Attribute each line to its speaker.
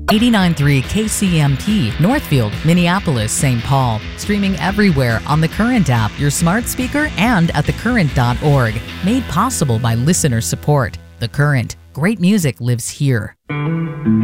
Speaker 1: 89.3 KCMP, Northfield, Minneapolis, St. Paul. Streaming everywhere on the Current app, your smart speaker, and at thecurrent.org. Made possible by listener support. The Current. Great music lives here.